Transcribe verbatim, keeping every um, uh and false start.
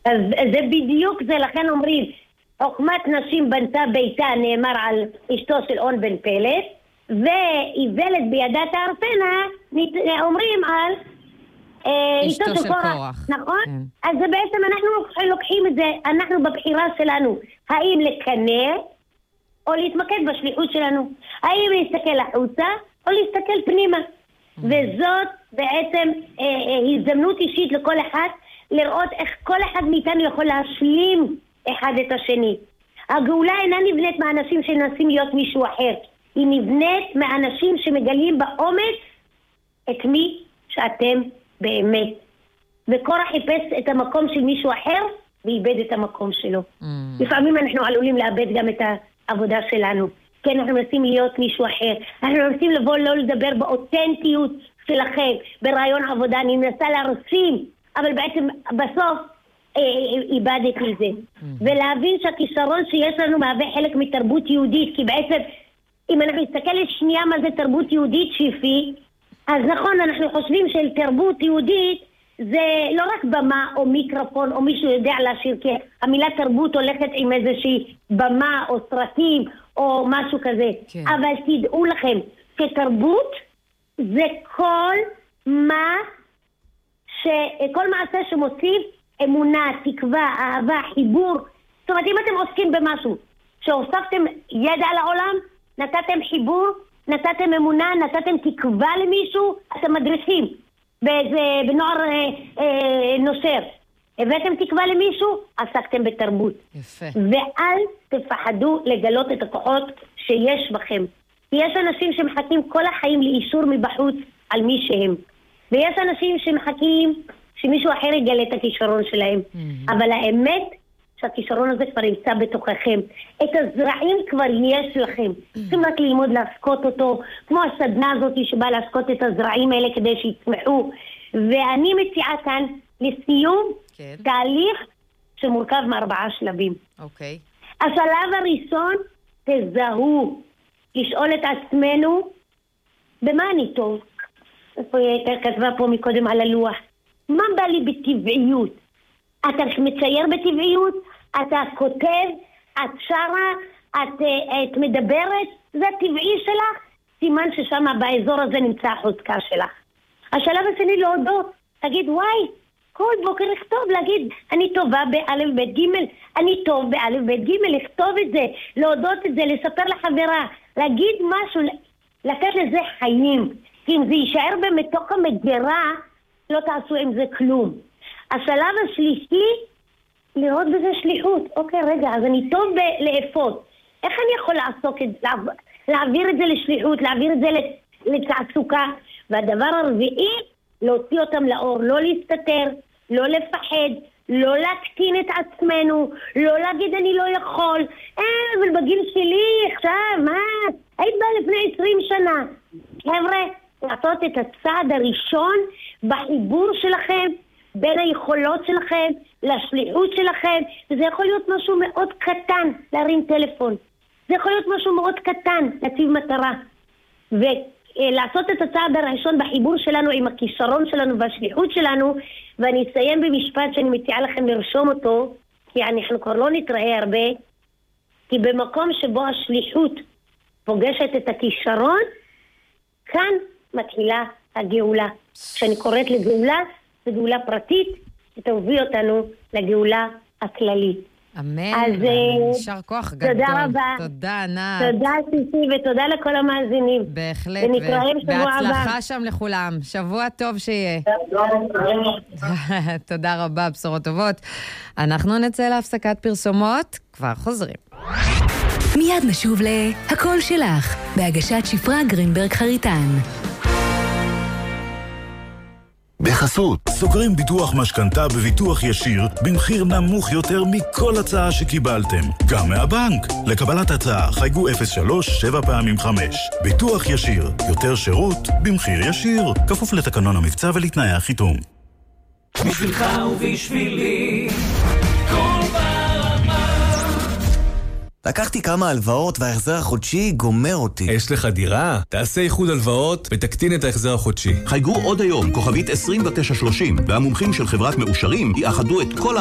אז זה בדיוק זה, לכן אומרים, חוכמת נשים בנתה ביתה, נאמר על אשתו של און בן פלט, ואיוולת בידת הארפנה, אומרים על אשתו של קורח. נכון? כן. אז זה בעצם אנחנו לוקחים את זה, אנחנו בבחירה שלנו, האם לקנא או להתמקד בשליחות שלנו, האם להסתכל החוצה או להסתכל פנימה. וזאת בעצם אה, אה, הזדמנות אישית לכל אחד לראות איך כל אחד מאיתנו יכול להשלים אחד את השני. הגאולה אינה נבנית מאנשים שנסים להיות מישהו אחר, היא נבנית מאנשים שמגלים באומץ את מי שאתם באמת. וקורח חיפש את המקום של מישהו אחר ואיבד את המקום שלו. Mm. לפעמים אנחנו עלולים לאבד גם את העבודה שלנו, כי אנחנו מנסים להיות מישהו אחר, אנחנו מנסים לבוא לא לדבר באותנטיות שלכם. ברעיון עבודה אני מנסה להרשים, אבל בעצם בסוף אה, איבדתי את זה. Mm. ולהבין שהכישרון שיש לנו מהווה חלק מתרבות יהודית, כי בעצם אם אנחנו נסתכל לשנייה מה זה תרבות יהודית שיפי, אז נכון, אנחנו חושבים של תרבות יהודית זה לא רק במה או מיקרופון או מישהו יודע לשיר, כי המילה תרבות הולכת עם איזושהי במה או סרטים או משהו כזה. כן. אבל תדעו לכם, כתרבות זה כל מה ש... כל מעשה שמוסיף אמונה, תקווה, אהבה, חיבור. זאת אומרת, אם אתם עוסקים במשהו שהוספתם ידע לעולם, נתתם חיבור, נתתם אמונה, נתתם תקווה למישהו, אתם מדריכים באיזה, בנוער אה, אה, נושר. הבאתם תקווה למישהו, עסקתם בתרבות. יפה. ואל תפחדו לגלות את הכוחות שיש בכם. יש אנשים שמחכים כל החיים לאישור מבחוץ על מי שהם. ויש אנשים שמחכים שמישהו אחר יגלה את הכישרון שלהם. Mm-hmm. אבל האמת שהכישרון הזה כבר ימצא בתוככם. את הזרעים כבר יש לכם. צריכים רק ללמוד להסקות אותו, כמו הסדנה הזאת שבאה להסקות את הזרעים האלה כדי שיצמחו. ואני מציעה כאן לסיום כן. תהליך שמורכב מארבעה שלבים. אוקיי. השלב הראשון, תזהו. לשאול את עצמנו, במה אני טוב? כתבה פה מקודם על הלוח. מה בא לי בטבעיות? אתה מצייר בטבעיות? אתה כותב? את שרה? את, את מדברת? זה הטבעי שלך? סימן ששם באזור הזה נמצא החוזקה שלך. השלב השני להודות. תגיד, וואי, כל בוקר לכתוב, להגיד, אני טובה באלף בית גימל, אני טוב באלף בית גימל, לכתוב את זה, להודות את זה, לספר לחברה, להגיד משהו, לתת לזה חיים. כי אם זה יישאר במתוך המגירה, לא תעשו עם זה כלום. השלב השלישי, לראות בזה שליחות. אוקיי, רגע, אז אני טוב בלאפות. איך אני יכול לעסוק את זה, להעביר את זה לשליחות, להעביר את זה לתעסוקה? והדבר הרביעי, להוציא אותם לאור, לא להסתתר, לא לפחד, לא להקטין את עצמנו, לא להגיד אני לא יכול. אה, אבל בגיל שלי, עכשיו, מה? היית בא לפני עשרים שנה. חבר'ה, לעשות את הצעד הראשון בחיבור שלכם, בין היכולות שלכם לשליחות שלכם. וזה יכול להיות משהו מאוד קטן, להרים טלפון. זה יכול להיות משהו מאוד קטן, להציב מטרה. ולעשות את הצעד הראשון בחיבור שלנו עם הכישרון שלנו והשליחות שלנו. ואני אסיים במשפט שאני מציעה לכם לרשום אותו, כי אנחנו כבר לא נתראה הרבה, כי במקום שבו השליחות פוגשת את הכישרון, כאן מתחילה הגאולה. כשאני קוראת לגאולה, זו גאולה פרטית, שתוביל אותנו לגאולה הכללית. אמן. אז יישר כוח גדול. תודה רבה. תודה ענת. תודה סיסי ותודה לכל המאזינים. בהחלט. ונתראה בשבוע הבא. בהצלחה שם לכולם. שבוע טוב שיהיה. תודה רבה, בשורות טובות. אנחנו נצא להפסקת פרסומות, כבר חוזרים. מיד נשוב להכל שלך, בהגשת שפרה גרינברג חריטן. בחסות, סוגרים ביטוח משכנתה בביטוח ישיר במחיר נמוך יותר מכל הצעה שקיבלתם, גם מהבנק. לקבלת הצעה חייגו אפס שלוש שבע פעמים חמש. ביטוח ישיר, יותר שירות במחיר ישיר, כפוף לתקנון המבצע ולתנאי החיתום. בשבילך ובשבילי כל ברמה. לקחתי כמה הלוואות וההחזר החודשי גומר אותי. יש לך דירה? תעשה איחוד הלוואות ותקטין את ההחזר החודשי. חייגו עוד היום, כוכבית עשרים ותשע שלושים, והמומחים של חברת מאושרים יאחדו את כל